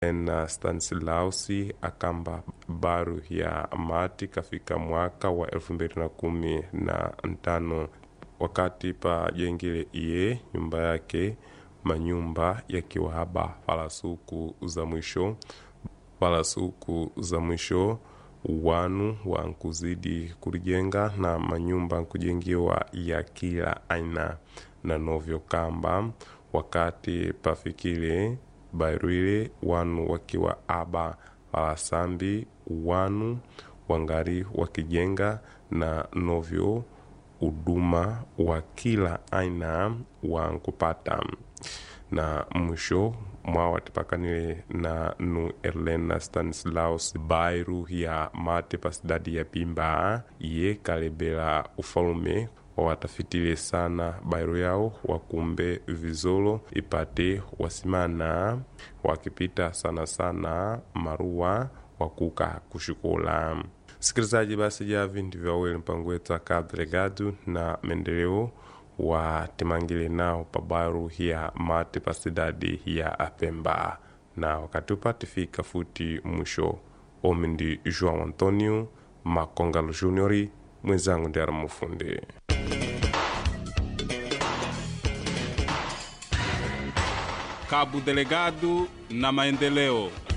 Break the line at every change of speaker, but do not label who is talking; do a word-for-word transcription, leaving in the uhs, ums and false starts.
na Stanislausi akamba baru ya mati kafika mwaka wa elfu mbili na kumi na ntano wakati pa jengile iye nyumba yake manyumba ya kiwahaba falasuku za mwisho falasuku za mwisho wanu wa nkuzidi kujenga na manyumba nkujengiwa ya kila aina na novyo kamba wakati pafikile bairwile wanu wakiwa aba falasambi wanu wangari wakijenga na novyo uduma wa kila aina wa nkupata na mwisho mwawatipakanile na nu Erlena Stanislaus bairu ya mate pasidadi ya Pimba iye kalebela ufalume wawatafitile sana bairu yao wakumbe vizolo ipate wasimana wakipita sana sana marua wakuka kushukula. Sikilizaji, basi javi ndivyo awele mpango wetu Cabo Delgado na mendeleo wa temangile nao pabaru ya mate pasidadi ya Pemba na wakati upatifika futi mwisho. Omindi João Antonio Makongalo Juniori, mwenzangu ndiara mufundi.
Cabo Delgado na maendeleo.